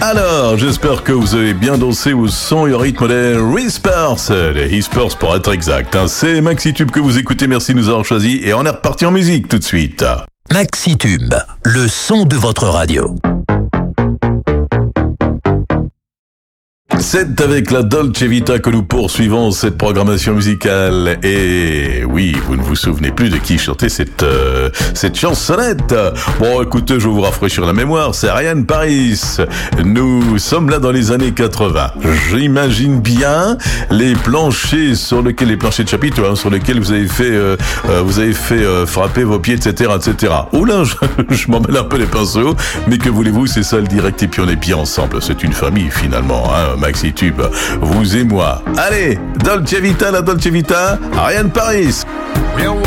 Alors, j'espère que vous avez bien dansé au son et au rythme des Whispers, les Whispers pour être exact. C'est MaxiTube que vous écoutez, merci de nous avoir choisis et on est reparti en musique tout de suite. MaxiTube, le son de votre radio. C'est avec la Dolce Vita que nous poursuivons cette programmation musicale. Et oui, vous ne vous souvenez plus de qui chantait cette chansonnette. Bon, écoutez, je vais vous rafraîchir la mémoire, c'est Ariane Paris. Nous sommes là dans les années 80. J'imagine bien les planchers de chapiteau, sur lesquels vous avez fait frapper vos pieds, etc., etc. Oula, je m'en mêle un peu les pinceaux, mais que voulez-vous, c'est ça le direct et puis on est bien ensemble. C'est une famille finalement, hein, MaxiTube, vous et moi. Allez, Dolce Vita, la Dolce Vita, Ariane Paris.